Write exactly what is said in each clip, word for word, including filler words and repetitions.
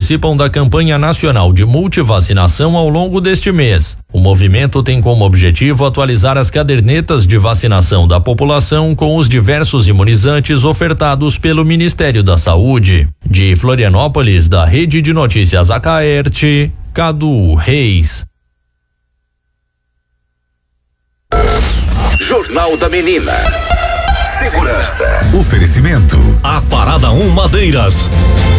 participam da campanha nacional de multivacinação ao longo deste mês. O movimento tem como objetivo atualizar as cadernetas de vacinação da população com os diversos imunizantes ofertados pelo Ministério da Saúde. De Florianópolis, da Rede de Notícias Acaerte, Cadu Reis. Jornal da Menina. Segurança. Oferecimento. A Parada um Madeiras.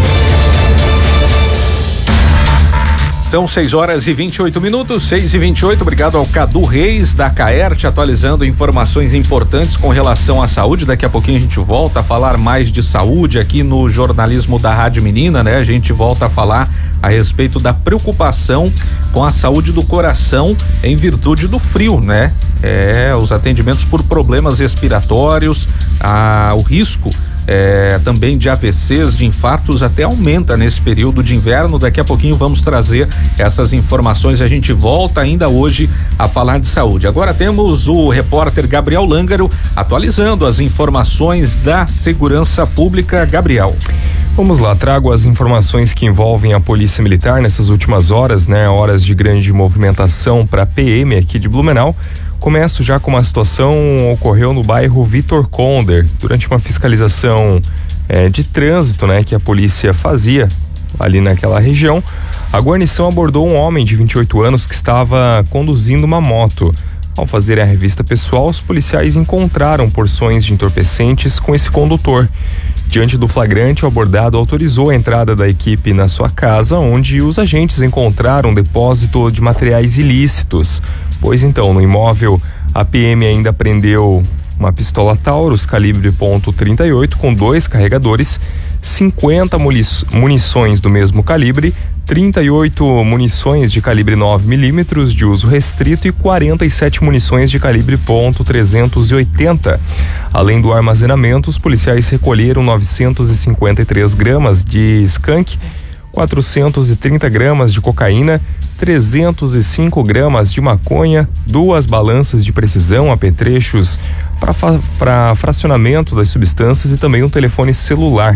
São seis horas e vinte e oito minutos, seis e vinte e oito. Obrigado ao Cadu Reis da Caerte, atualizando informações importantes com relação à saúde. Daqui a pouquinho a gente volta a falar mais de saúde aqui no jornalismo da Rádio Menina, né? A gente volta a falar a respeito da preocupação com a saúde do coração em virtude do frio, né? É, os atendimentos por problemas respiratórios, a, o risco É, também de A V Cs, de infartos, até aumenta nesse período de inverno. Daqui a pouquinho vamos trazer essas informações. A gente volta ainda hoje a falar de saúde. Agora temos o repórter Gabriel Lângaro atualizando as informações da segurança pública. Gabriel. Vamos lá, trago as informações que envolvem a Polícia Militar nessas últimas horas, né? Horas de grande movimentação para a P M aqui de Blumenau. Começo já com uma situação ocorreu no bairro Vitor Conder, durante uma fiscalização eh, de trânsito, né, que a polícia fazia ali naquela região. A guarnição abordou um homem de vinte e oito anos que estava conduzindo uma moto. Ao fazerem a revista pessoal, os policiais encontraram porções de entorpecentes com esse condutor. Diante do flagrante, o abordado autorizou a entrada da equipe na sua casa, onde os agentes encontraram um depósito de materiais ilícitos. Pois então, no imóvel, a P M ainda apreendeu uma pistola Taurus calibre ponto trinta e oito com dois carregadores, cinquenta munições do mesmo calibre, trinta e oito munições de calibre nove milímetros de uso restrito e quarenta e sete munições de calibre ponto trezentos e oitenta. Além do armazenamento, os policiais recolheram novecentos e cinquenta e três gramas de skunk, quatrocentos e trinta gramas de cocaína, trezentos e cinco gramas de maconha, duas balanças de precisão, apetrechos para fracionamento das substâncias e também um telefone celular.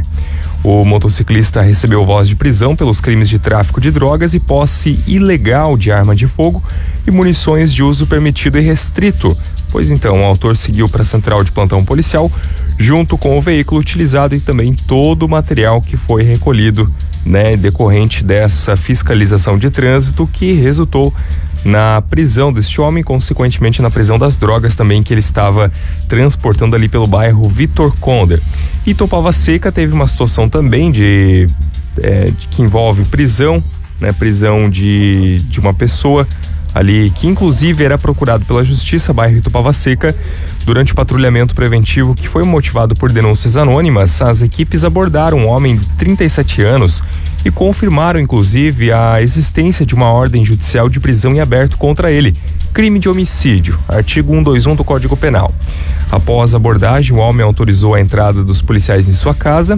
O motociclista recebeu voz de prisão pelos crimes de tráfico de drogas e posse ilegal de arma de fogo e munições de uso permitido e restrito. Pois então, o autor seguiu para a central de plantão policial, junto com o veículo utilizado e também todo o material que foi recolhido, né, decorrente dessa fiscalização de trânsito que resultou na prisão deste homem, consequentemente na prisão das drogas também que ele estava transportando ali pelo bairro Vitor Conder. E Topava Seca teve uma situação também de, é, de que envolve prisão, né, prisão de, de uma pessoa ali que inclusive era procurado pela Justiça, bairro Itupava Seca. Durante o patrulhamento preventivo que foi motivado por denúncias anônimas, as equipes abordaram um homem de trinta e sete anos e confirmaram inclusive a existência de uma ordem judicial de prisão em aberto contra ele, crime de homicídio, artigo cento e vinte e um do Código Penal. Após a abordagem, o homem autorizou a entrada dos policiais em sua casa.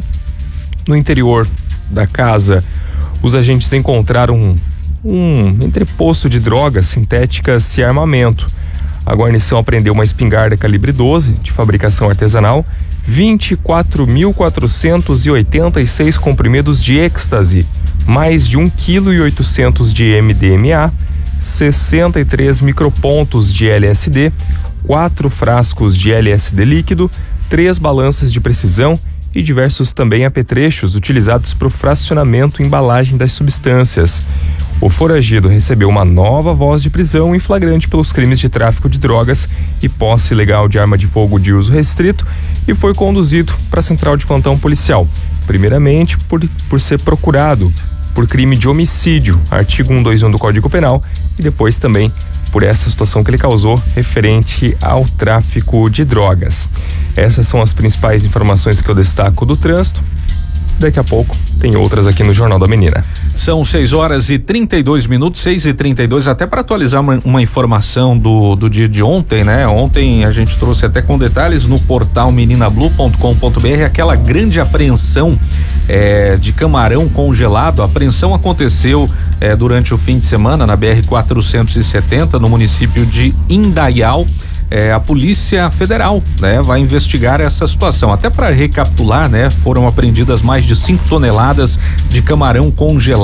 No interior da casa, os agentes encontraram um um entreposto de drogas sintéticas e armamento. A guarnição apreendeu uma espingarda calibre doze de fabricação artesanal, vinte e quatro mil quatrocentos e oitenta e seis comprimidos de êxtase, mais de um vírgula oitocentos quilos de M D M A, sessenta e três micropontos de L S D, quatro frascos de L S D líquido, três balanças de precisão e diversos também apetrechos utilizados para o fracionamento e embalagem das substâncias. O foragido recebeu uma nova voz de prisão em flagrante pelos crimes de tráfico de drogas e posse ilegal de arma de fogo de uso restrito e foi conduzido para a central de plantão policial. Primeiramente, por, por ser procurado por crime de homicídio, artigo cento e vinte e um do Código Penal, e depois também por essa situação que ele causou referente ao tráfico de drogas. Essas são as principais informações que eu destaco do trânsito. Daqui a pouco tem outras aqui no Jornal da Menina. São seis horas e trinta e dois minutos, seis e trinta e dois, até para atualizar uma, uma informação do, do dia de ontem, né? Ontem a gente trouxe até com detalhes no portal menina blue ponto com ponto b r aquela grande apreensão é, de camarão congelado. A apreensão aconteceu é, durante o fim de semana na B R quatrocentos e setenta, no município de Indaial. É, a Polícia Federal, né, vai investigar essa situação. Até para recapitular, né, foram apreendidas mais de cinco toneladas de camarão congelado.